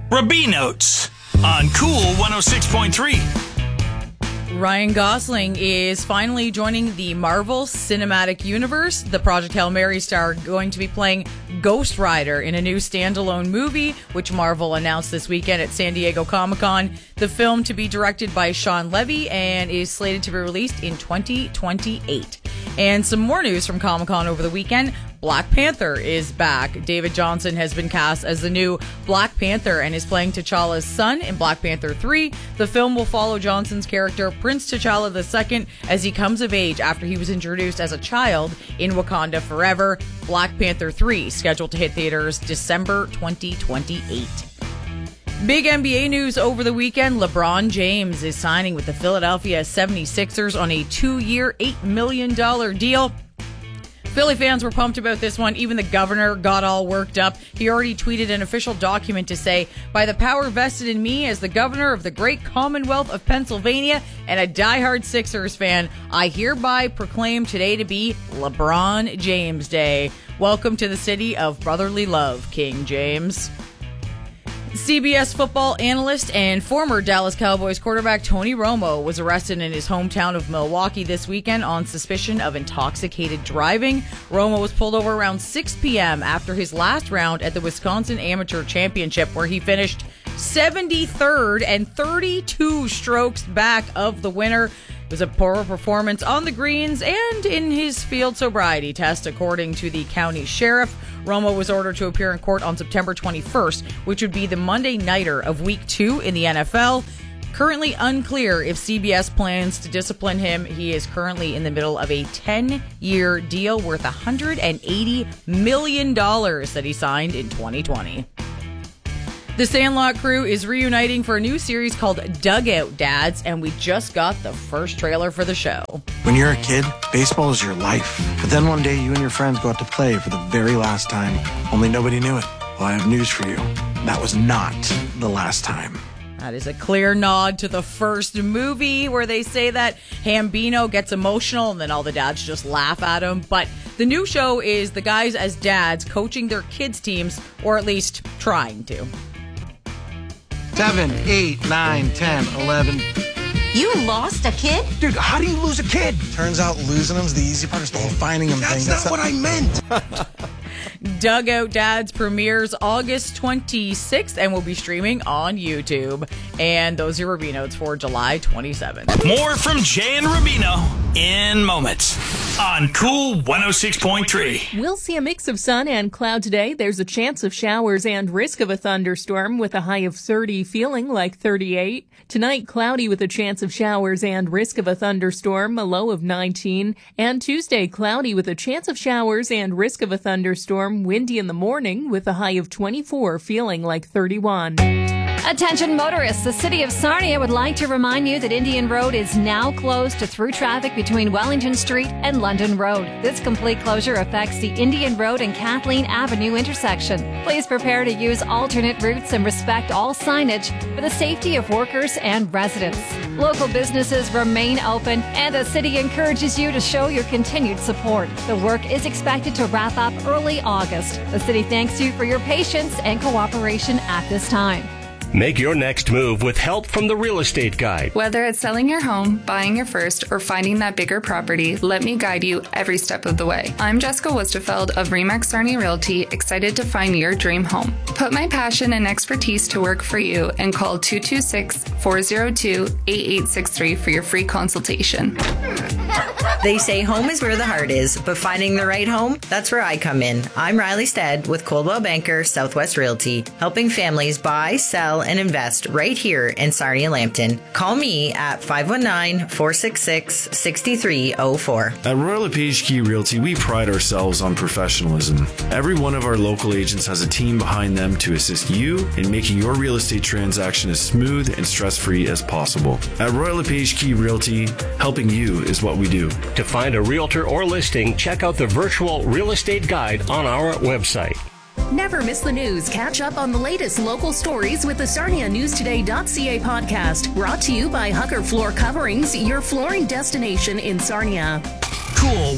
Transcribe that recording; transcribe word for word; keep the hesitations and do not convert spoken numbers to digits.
Rabinotes on Cool one oh six point three. Ryan Gosling is finally joining the Marvel Cinematic Universe. The Project Hail Mary star going to be playing Ghost Rider in a new standalone movie, which Marvel announced this weekend at San Diego Comic-Con. The film to be directed by Sean Levy and is slated to be released in twenty twenty-eight. And some more news from Comic-Con over the weekend. Black Panther is back. David Johnson has been cast as the new Black Panther and is playing T'Challa's son in Black Panther three. The film will follow Johnson's character, Prince T'Challa the Second, as he comes of age after he was introduced as a child in Wakanda Forever. Black Panther three, scheduled to hit theaters December twenty twenty-eight. Big N B A news over the weekend. LeBron James is signing with the Philadelphia seventy-sixers on a two-year, eight million dollars deal. Philly fans were pumped about this one. Even the governor got all worked up. He already tweeted an official document to say, "By the power vested in me as the governor of the great Commonwealth of Pennsylvania and a diehard Sixers fan, I hereby proclaim today to be LeBron James Day. Welcome to the city of brotherly love, King James." C B S football analyst and former Dallas Cowboys quarterback Tony Romo was arrested in his hometown of Milwaukee this weekend on suspicion of intoxicated driving. Romo was pulled over around six p.m. after his last round at the Wisconsin Amateur Championship, where he finished seventy-third and thirty-two strokes back of the winner. It was a poor performance on the greens and in his field sobriety test, according to the county sheriff. Romo was ordered to appear in court on September twenty-first, which would be the Monday nighter of week two in the N F L. Currently unclear if C B S plans to discipline him. He is currently in the middle of a ten-year deal worth one hundred eighty million dollars that he signed in twenty twenty. The Sandlot crew is reuniting for a new series called Dugout Dads, and we just got the first trailer for the show. When you're a kid, baseball is your life. But then one day you and your friends go out to play for the very last time, only nobody knew it. Well, I have news for you. That was not the last time. That is a clear nod to the first movie where they say that Hambino gets emotional and then all the dads just laugh at him. But the new show is the guys as dads coaching their kids' teams, or at least trying to. Seven, eight, nine, ten, eleven. You lost a kid? Dude, how do you lose a kid? Turns out losing them's the easy part. It's the whole finding them thing. That's not what I meant. Dugout Dads premieres August twenty-sixth and will be streaming on YouTube. And those are your Rabinotes for July twenty-seventh. More from Jay and Rabino in moments on Cool one oh six point three. We'll see a mix of sun and cloud today. There's a chance of showers and risk of a thunderstorm with a high of thirty, feeling like thirty-eight. Tonight, cloudy with a chance of showers and risk of a thunderstorm, a low of nineteen. And Tuesday, cloudy with a chance of showers and risk of a thunderstorm, windy in the morning with a high of twenty-four, feeling like thirty-one. Attention motorists, the City of Sarnia would like to remind you that Indian Road is now closed to through traffic between Wellington Street and London Road. This complete closure affects the Indian Road and Kathleen Avenue intersection. Please prepare to use alternate routes and respect all signage for the safety of workers and residents. Local businesses remain open, and the city encourages you to show your continued support. The work is expected to wrap up early August. The city thanks you for your patience and cooperation at this time. Make your next move with help from the Real Estate Guide. Whether it's selling your home, buying your first, or finding that bigger property, let me guide you every step of the way. I'm Jessica Westerfeld of Remax Sarnia Realty, excited to find your dream home. Put my passion and expertise to work for you and call two two six, four zero two, eight eight six three for your free consultation. They say home is where the heart is, but finding the right home, that's where I come in. I'm Riley Stead with Coldwell Banker Southwest Realty, helping families buy, sell, and invest right here in Sarnia Lambton. Call me at five one nine, four six six, six three zero four. At Royal LePage Key Realty, we pride ourselves on professionalism. Every one of our local agents has a team behind them to assist you in making your real estate transaction as smooth and stress-free as possible. At Royal LePage Key Realty, helping you is what we do. To find a realtor or listing, check out the virtual Real Estate Guide on our website. Never miss the news. Catch up on the latest local stories with the Sarnia News Today dot C A podcast. Brought to you by Hugger Floor Coverings, your flooring destination in Sarnia. Cool